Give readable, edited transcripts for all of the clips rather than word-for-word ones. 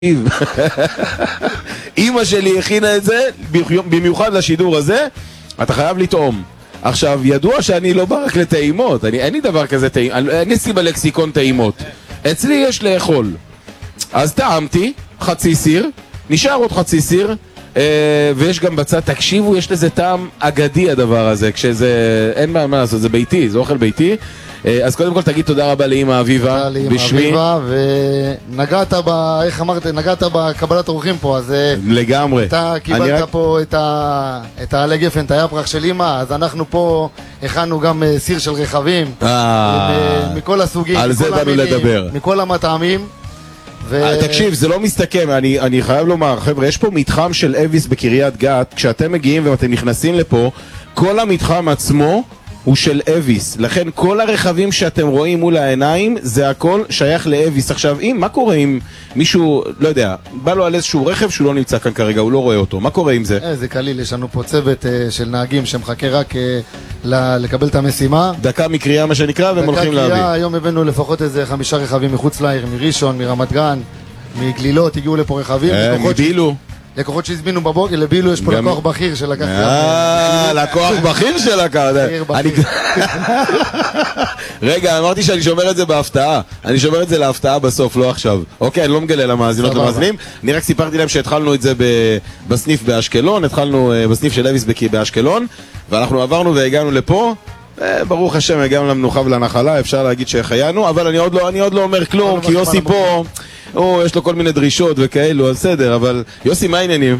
אמא שלי הכינה את זה במיוחד לשידור הזה. אתה חייב לטעום. עכשיו, ידוע שאני לא בא רק לטעימות, אין לי דבר כזה טעימות, אין אצלי בלקסיקון טעימות, אצלי יש לאכול. אז טעמתי חצי סיר, נשאר עוד חצי סיר, ויש גם בצד, תקשיבו, יש לזה טעם אגדי הדבר הזה, כשזה, אין מה לעשות, זה ביתי, זה אוכל ביתי. אז קודם כל תגיד תודה רבה לאמא אביבה, בשמי. ונגעת איך אמרת, נגעת בקבלת אורחים פה, אז לגמרי. אתה קיבלת פה את העלי גפן, את היפרח של אמא, אז אנחנו פה הכנו גם סיר של רכבים, מכל הסוגים, על זה באנו לדבר. מכל המטעמים. תקשיב, זה לא מסתכם, אני חייב לומר, חבר'ה, יש פה מתחם של אביס בקריית גת, כשאתם מגיעים ואתם נכנסים לפה, כל המתחם עצמו הוא של אביס, לכן כל הרכבים שאתם רואים מול העיניים זה הכל שייך לאביס. עכשיו, מה קורה אם מישהו, לא יודע, בא לו על איזשהו רכב שהוא לא נמצא כאן כרגע, הוא לא רואה אותו, מה קורה עם זה? זה קליל, יש לנו פה צוות של נהגים שמחכה רק לקבל את המשימה, דקה מקריאה מה שנקרא, והם הולכים להביא. היום הבאנו לפחות איזה 5 רכבים מחוץ לעיר, מראשון, מרמת גן, מגלילות, הגיעו לפה רכבים, מבילו לקוחות שהזמינו בבוקר, לבילו יש פה לקוח בכיר שלקח. לקוח בכיר שלקח. רגע, אמרתי שאני שומר את זה בהפתעה. אני שומר את זה להפתעה בסוף, לא עכשיו. אוקיי, אני לא מגלה למאזינות למאזינים. אני רק סיפרתי להם שהתחלנו את זה בסניף באשקלון, התחלנו בסניף של אביס באשקלון, ואנחנו עברנו והגענו לפה. ברוך השם, הגענו למנוחה ולנחלה, אפשר להגיד שהחיינו, אבל אני עוד לא אומר כלום, כי יוסי פה, יש לו כל מיני דרישות וכאלו, אז בסדר, אבל יוסי, מה העניינים?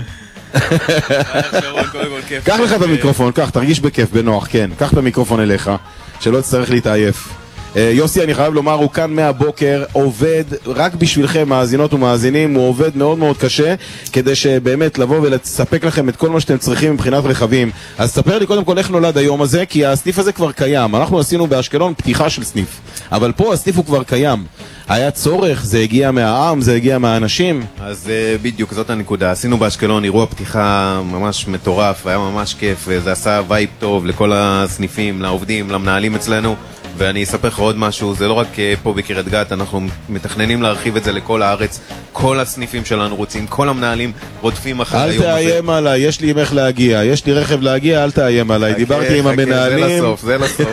קח לך את המיקרופון, קח, תרגיש בכיף, בנוח, כן, קח את המיקרופון אליך, שלא תצטרך להתעייף. יוסי, אני חייב לומר, הוא כאן מהבוקר, עובד רק בשבילכם, מאזינות ומאזינים, הוא עובד מאוד מאוד קשה, כדי שבאמת לבוא ולספק לכם את כל מה שאתם צריכים מבחינת רכבים. אז ספר לי קודם כל איך נולד היום הזה, כי הסניף הזה כבר קיים. אנחנו עשינו באשקלון פתיחה של סניף, אבל פה הסניף הוא כבר קיים. היה צורך, זה הגיע מהעם, זה הגיע מהאנשים. אז בדיוק, זאת הנקודה. עשינו באשקלון אירוע פתיחה ממש מטורף, היה ממש כיף, וזה עשה וייב טוב לכל הסניפים, לעובדים, למנהלים אצלנו. ואני אספר לך עוד משהו, זה לא רק פה בקריית גת, אנחנו מתכננים להרחיב את זה לכל הארץ, כל הסניפים שלנו רוצים, כל המנהלים רודפים אחרי היום הזה. אל תאיים עליי, יש לי איך להגיע, יש לי רכב להגיע, אל תאיים עליי, דיברתי עם המנהלים. זה לסוף.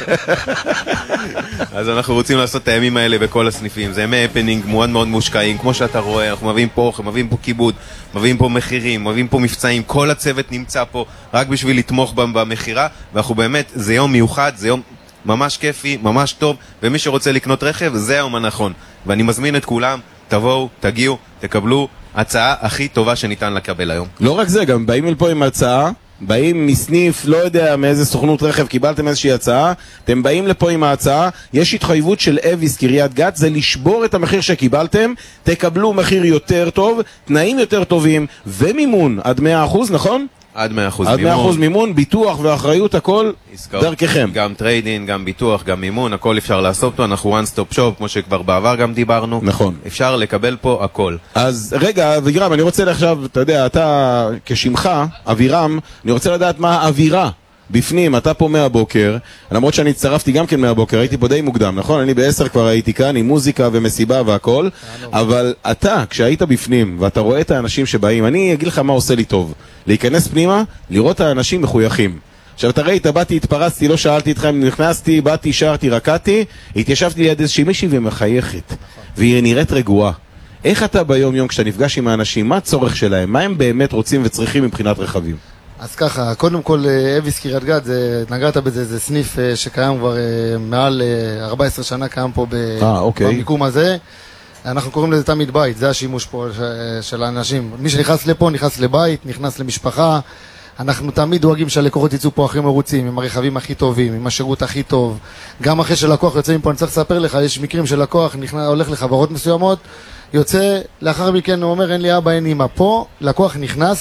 אז אנחנו רוצים לעשות את הימים האלה בכל הסניפים, זה ימי הפנינג מאוד מאוד מושקעים, כמו שאתה רואה, אנחנו מביאים פה אוכל, מביאים פה כיבוד, מביאים פה מחירים, מביאים פה מבצעים, כל הצוות נמצא פה רק בשביל לתמוך במחירה, ואנחנו באמת, זה יום מיוחד, זה יום ממש כיפי, ממש טוב, ומי שרוצה לקנות רכב, זה היום הנכון. ואני מזמין את כולם, תבואו, תגיעו, תקבלו הצעה הכי טובה שניתן לקבל היום. לא רק זה, גם באים לפה עם הצעה, באים מסניף, לא יודע מאיזה סוכנות רכב, קיבלתם איזושהי הצעה, אתם באים לפה עם ההצעה, יש התחייבות של אביס קריית גת, זה לשבור את המחיר שקיבלתם, תקבלו מחיר יותר טוב, תנאים יותר טובים, ומימון עד 100%, נכון? עד 100% מימון. עד 100% מימון, ביטוח ואחריות, הכל דרככם. גם טריידין, גם ביטוח, גם מימון, הכל אפשר לעשות פה, אנחנו one stop shop, כמו שכבר בעבר גם דיברנו. נכון. אפשר לקבל פה הכל. אז רגע, אבירם, אני רוצה עכשיו, אתה יודע, אתה כשמך, אבירם, אני רוצה לדעת מה האווירה בפנים, אתה פה מהבוקר, למרות שאני הצטרפתי גם כן מהבוקר, הייתי פה די מוקדם, נכון? אני ב10 כבר הייתי כאן עם מוזיקה ומסיבה והכל, אבל אתה, כשהיית בפנים ואתה רואה את האנשים שבאים, אני אגיד לך מה עושה לי טוב, להיכנס פנימה, לראות את האנשים מחויכים. עכשיו אתה ראית, באתי, התפרצתי, לא שאלתי אתכם, נכנסתי, באתי, שרתי, רקעתי, התיישבתי ליד איזושהי מישהי ומחייכת, והיא נראית רגועה. איך אתה ביום יום כשאתה נפגש עם האנשים, מה הצורך שלהם, מה הם באמת רוצים וצריכים מבחינת רכבים? אז ככה, קודם כל, אביס קריית גת, נגעת בזה, זה סניף שקיים כבר מעל 14 שנה, קיים פה במיקום הזה. אנחנו קוראים לזה תמיד בית, זה השימוש פה של האנשים. מי שנכנס לפה, נכנס לבית, נכנס למשפחה. אנחנו תמיד דואגים שהלקוחות יצאו פה הכי מרוצים, עם הרכבים הכי טובים, עם השירות הכי טוב. גם אחרי שלקוח יוצא מפה, אני צריך לספר לך, יש מקרים שלקוח הולך לחברות מסוימות, יוצא, לאחר מכן הוא אומר, אין לי אבא, אין אמא. פה, לקוח נכנס,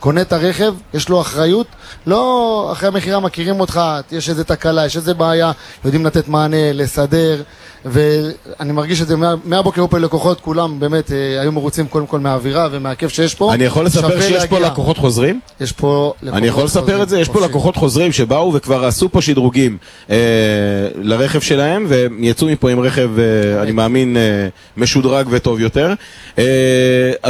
קונה את הרכב, יש לו אחריות, לא אחרי המחירה מכירים אותך, יש איזה תקלה, יש איזה בעיה, יודעים לתת מענה, לסדר, ואני מרגיש את זה מהבוקר פה לקוחות, כולם באמת היו מרוצים קודם כל מהאווירה ומהכיף שיש פה. אני יכול לספר שיש פה לקוחות חוזרים? יש פה לקוחות אני יכול לספר את זה, יש פה לקוחות חוזרים שבאו וכבר עשו פה שדרוגים לרכב שלהם, והם יצאו מפה עם רכב, אני מאמין, משודרג וטוב יותר.